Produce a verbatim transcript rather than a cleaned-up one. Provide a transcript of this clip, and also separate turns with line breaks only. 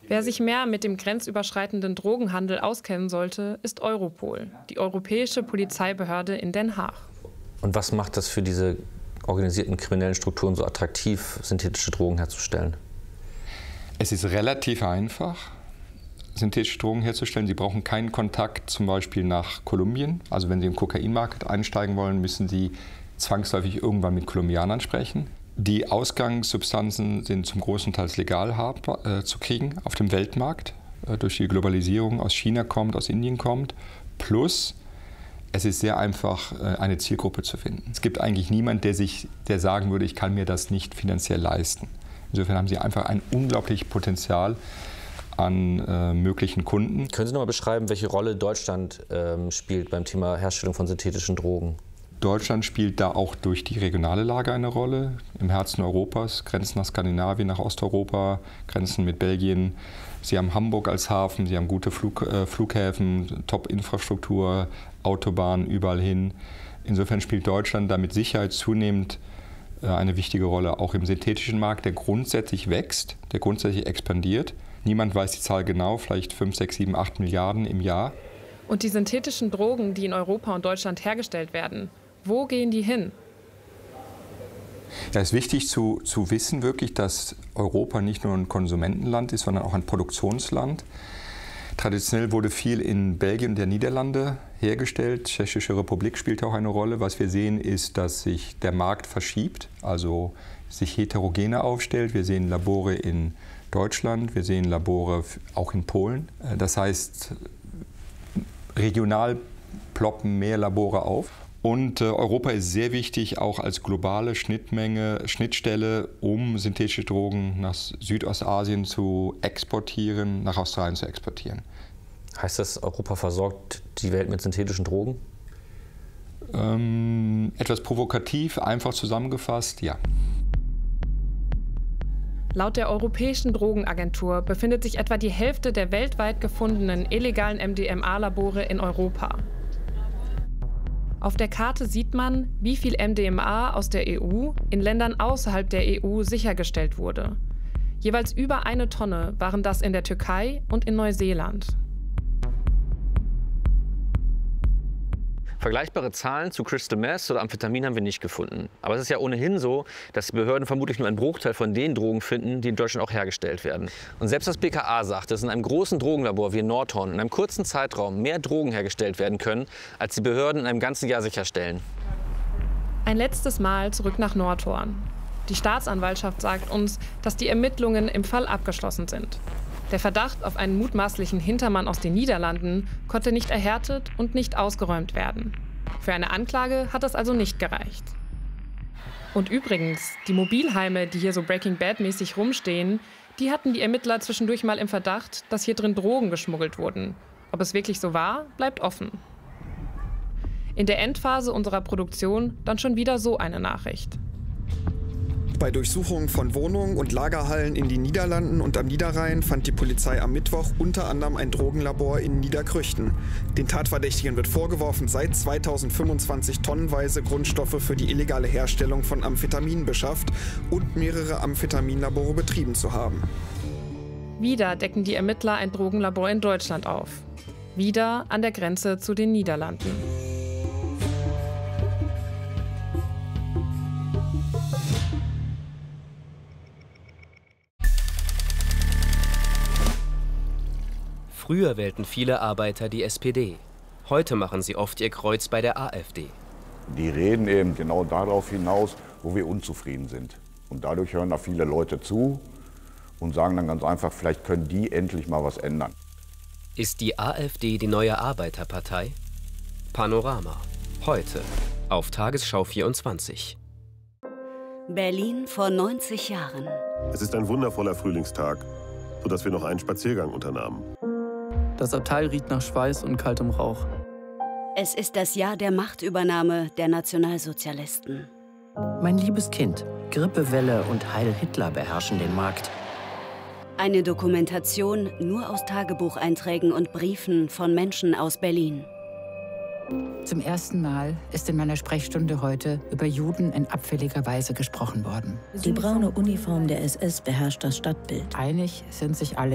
Wer sich mehr mit dem grenzüberschreitenden Drogenhandel auskennen sollte, ist Europol, die europäische Polizeibehörde in Den Haag.
Und was macht das für diese organisierten kriminellen Strukturen so attraktiv, synthetische Drogen herzustellen?
Es ist relativ einfach, synthetische Drogen herzustellen. Sie brauchen keinen Kontakt zum Beispiel nach Kolumbien. Also wenn Sie im Kokainmarkt einsteigen wollen, müssen Sie zwangsläufig irgendwann mit Kolumbianern sprechen. Die Ausgangssubstanzen sind zum großen Teil legal äh, zu kriegen auf dem Weltmarkt, äh, durch die Globalisierung aus China kommt, aus Indien kommt. Plus, es ist sehr einfach, äh, eine Zielgruppe zu finden. Es gibt eigentlich niemanden, der, sich, der sagen würde, ich kann mir das nicht finanziell leisten. Insofern haben Sie einfach ein unglaubliches Potenzial an äh, möglichen Kunden.
Können Sie noch mal beschreiben, welche Rolle Deutschland ähm, spielt beim Thema Herstellung von synthetischen Drogen?
Deutschland spielt da auch durch die regionale Lage eine Rolle. Im Herzen Europas, Grenzen nach Skandinavien, nach Osteuropa, Grenzen mit Belgien. Sie haben Hamburg als Hafen, Sie haben gute Flug, äh, Flughäfen, Top-Infrastruktur, Autobahnen überall hin. Insofern spielt Deutschland da mit Sicherheit zunehmend äh, eine wichtige Rolle, auch im synthetischen Markt, der grundsätzlich wächst, der grundsätzlich expandiert. Niemand weiß die Zahl genau, vielleicht fünf, sechs, sieben, acht Milliarden im Jahr.
Und die synthetischen Drogen, die in Europa und Deutschland hergestellt werden, wo gehen die hin?
Ja, es ist wichtig zu, zu wissen, wirklich, dass Europa nicht nur ein Konsumentenland ist, sondern auch ein Produktionsland. Traditionell wurde viel in Belgien und der Niederlande hergestellt. Tschechische Republik spielt auch eine Rolle. Was wir sehen, ist, dass sich der Markt verschiebt, also sich heterogener aufstellt. Wir sehen Labore in Deutschland, wir sehen Labore auch in Polen. Das heißt, regional ploppen mehr Labore auf. Und äh, Europa ist sehr wichtig, auch als globale Schnittmenge, Schnittstelle, um synthetische Drogen nach Südostasien zu exportieren, nach Australien zu exportieren.
Heißt das, Europa versorgt die Welt mit synthetischen Drogen?
Ähm, etwas provokativ, einfach zusammengefasst, ja.
Laut der Europäischen Drogenagentur befindet sich etwa die Hälfte der weltweit gefundenen illegalen M D M A-Labore in Europa. Auf der Karte sieht man, wie viel M D M A aus der E U in Ländern außerhalb der E U sichergestellt wurde. Jeweils über eine Tonne waren das in der Türkei und in Neuseeland.
Vergleichbare Zahlen zu Crystal Meth oder Amphetamin haben wir nicht gefunden. Aber es ist ja ohnehin so, dass die Behörden vermutlich nur einen Bruchteil von den Drogen finden, die in Deutschland auch hergestellt werden. Und selbst das B K A sagt, dass in einem großen Drogenlabor wie in Nordhorn in einem kurzen Zeitraum mehr Drogen hergestellt werden können, als die Behörden in einem ganzen Jahr sicherstellen.
Ein letztes Mal zurück nach Nordhorn. Die Staatsanwaltschaft sagt uns, dass die Ermittlungen im Fall abgeschlossen sind. Der Verdacht auf einen mutmaßlichen Hintermann aus den Niederlanden konnte nicht erhärtet und nicht ausgeräumt werden. Für eine Anklage hat das also nicht gereicht. Und übrigens, die Mobilheime, die hier so Breaking Bad-mäßig rumstehen, die hatten die Ermittler zwischendurch mal im Verdacht, dass hier drin Drogen geschmuggelt wurden. Ob es wirklich so war, bleibt offen. In der Endphase unserer Produktion dann schon wieder so eine Nachricht.
Bei Durchsuchungen von Wohnungen und Lagerhallen in den Niederlanden und am Niederrhein fand die Polizei am Mittwoch unter anderem ein Drogenlabor in Niederkrüchten. Den Tatverdächtigen wird vorgeworfen, seit zweitausendfünfundzwanzig tonnenweise Grundstoffe für die illegale Herstellung von Amphetamin beschafft und mehrere Amphetaminlabore betrieben zu haben.
Wieder decken die Ermittler ein Drogenlabor in Deutschland auf. Wieder an der Grenze zu den Niederlanden.
Früher wählten viele Arbeiter die S P D. Heute machen sie oft ihr Kreuz bei der A f D.
Die reden eben genau darauf hinaus, wo wir unzufrieden sind. Und dadurch hören da viele Leute zu und sagen dann ganz einfach, vielleicht können die endlich mal was ändern.
Ist die A f D die neue Arbeiterpartei? Panorama. Heute auf Tagesschau vierundzwanzig.
Berlin vor neunzig Jahren.
Es ist ein wundervoller Frühlingstag, sodass wir noch einen Spaziergang unternahmen.
Das Abteil riecht nach Schweiß und kaltem Rauch.
Es ist das Jahr der Machtübernahme der Nationalsozialisten.
Mein liebes Kind, Grippewelle und Heil Hitler beherrschen den Markt.
Eine Dokumentation nur aus Tagebucheinträgen und Briefen von Menschen aus Berlin.
Zum ersten Mal ist in meiner Sprechstunde heute über Juden in abfälliger Weise gesprochen worden.
Die braune Uniform der S S beherrscht das Stadtbild.
Einig sind sich alle.